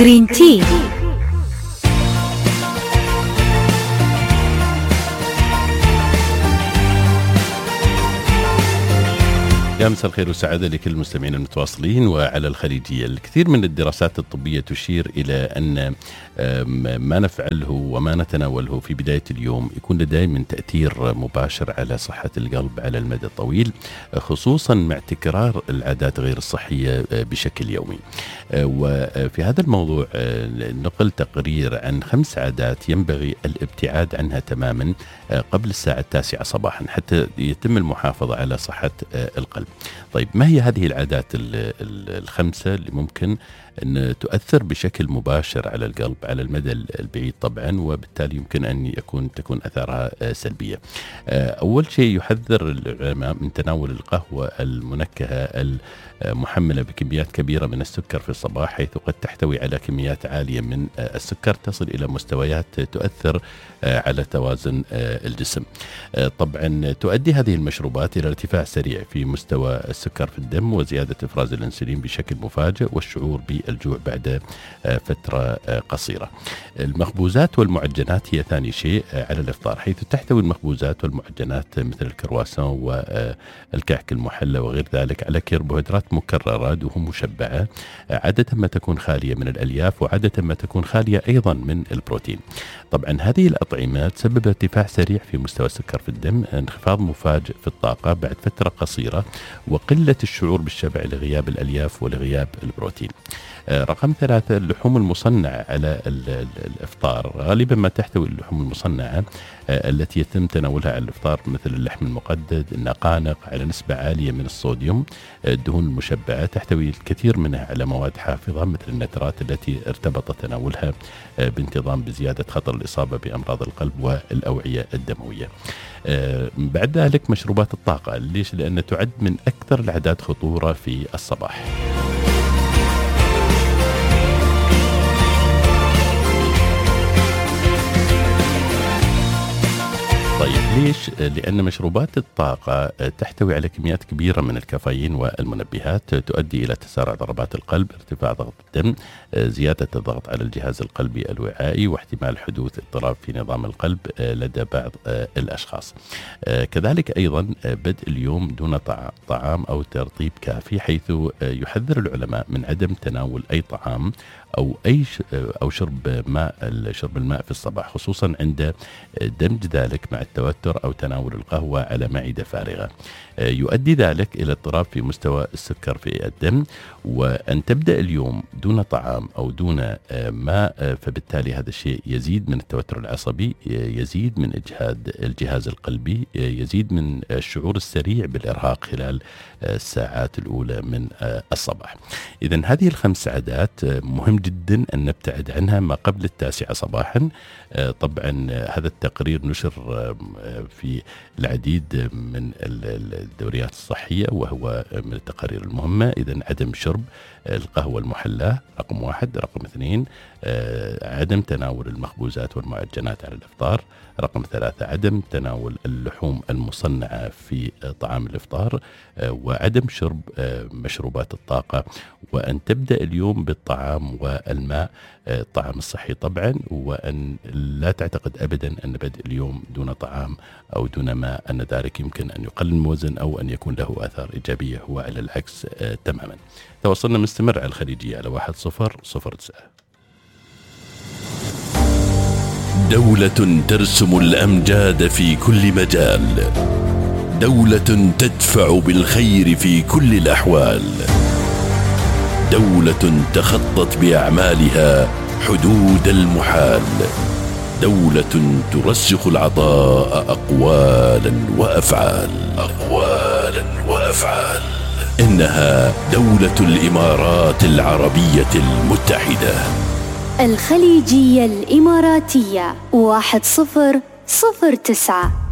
جرين تي. يا مساء الخير والسعادة لكل المستمعين المتواصلين وعلى الخليجية. الكثير من الدراسات الطبية تشير إلى أن ما نفعله وما نتناوله في بداية اليوم يكون له دائما تأثير مباشر على صحة القلب على المدى الطويل، خصوصا مع تكرار العادات غير الصحية بشكل يومي. وفي هذا الموضوع نقل تقرير عن 5 عادات ينبغي الابتعاد عنها تماما قبل الساعة 9 صباحا حتى يتم المحافظة على صحة القلب. طيب، ما هي هذه العادات ال5 اللي ممكن أن تؤثر بشكل مباشر على القلب على المدى البعيد طبعا، وبالتالي يمكن أن تكون أثارها سلبية؟ أول شيء، يحذر العلماء من تناول القهوة المنكهة المحملة بكميات كبيرة من السكر في الصباح، حيث قد تحتوي على كميات عالية من السكر تصل إلى مستويات تؤثر على توازن الجسم. طبعا تؤدي هذه المشروبات إلى ارتفاع سريع في مستوى السكر في الدم وزيادة إفراز الأنسولين بشكل مفاجئ والشعور بالجوع بعد فترة قصيرة. المخبوزات والمعجنات هي ثاني شيء على الإفطار، حيث تحتوي المخبوزات والمعجنات مثل الكرواسون والكعك المحلى وغير ذلك على كربوهيدرات مكررة دهون مشبعة، عادة ما تكون خالية من الألياف وعادة ما تكون خالية أيضا من البروتين. طبعا هذه الأطعمة تسبب ارتفاع سريع في مستوى السكر في الدم، انخفاض مفاجئ في الطاقة بعد فترة قصيرة، وقلة الشعور بالشبع لغياب الألياف ولغياب البروتين. رقم 3، اللحوم المصنعة على الإفطار. غالبا ما تحتوي اللحوم المصنعة التي يتم تناولها على الإفطار مثل اللحم المقدد، النقانق، على نسبة عالية من الصوديوم. الدهون المشبعة تحتوي الكثير منها على مواد حافظة مثل النترات التي ارتبط تناولها بانتظام بزيادة خطر الإصابة بأمراض القلب والأوعية الدموية. بعد ذلك مشروبات الطاقة. ليش؟ لأنها تعد من أكثر العادات خطورة في الصباح. طيب ليش؟ لأن مشروبات الطاقة تحتوي على كميات كبيرة من الكافيين والمنبهات تؤدي إلى تسارع ضربات القلب، ارتفاع ضغط الدم، زيادة الضغط على الجهاز القلبي الوعائي، واحتمال حدوث اضطراب في نظام القلب لدى بعض الأشخاص. كذلك أيضا بدء اليوم دون طعام أو ترطيب كافي، حيث يحذر العلماء من عدم تناول أي طعام أو شرب الماء في الصباح، خصوصا عند دمج ذلك مع التوتر أو تناول القهوة على معدة فارغة. يؤدي ذلك إلى اضطراب في مستوى السكر في الدم. وأن تبدأ اليوم دون طعام أو دون ماء، فبالتالي هذا الشيء يزيد من التوتر العصبي، يزيد من إجهاد الجهاز القلبي، يزيد من الشعور السريع بالإرهاق خلال الساعات الأولى من الصباح. إذن هذه ال5 عادات مهم جدا أن نبتعد عنها ما قبل 9 صباحا. طبعا هذا التقرير نشر في العديد من الدوريات الصحية وهو من التقارير المهمة. إذن عدم شرب القهوة المحلاة رقم 1. رقم 2، عدم تناول المخبوزات والمعجنات على الإفطار. رقم 3، عدم تناول اللحوم المصنعة في طعام الإفطار، وعدم شرب مشروبات الطاقة، وأن تبدأ اليوم بالطعام والماء، الطعام الصحي طبعا، وأن لا تعتقد أبدا أن بدء اليوم دون طعام أو دون ماء أن ذلك يمكن أن يقلل الوزن أو أن يكون له آثار إيجابية. هو على العكس تماما. تواصلنا مستمر على الخليجية على 1009. دولة ترسم الأمجاد في كل مجال، دولة تدفع بالخير في كل الأحوال، دولة تخطت بأعمالها حدود المحال، دولة ترسخ العطاء أقوالا وأفعال. إنها دولة الإمارات العربية المتحدة. الخليجية الإماراتية 1009.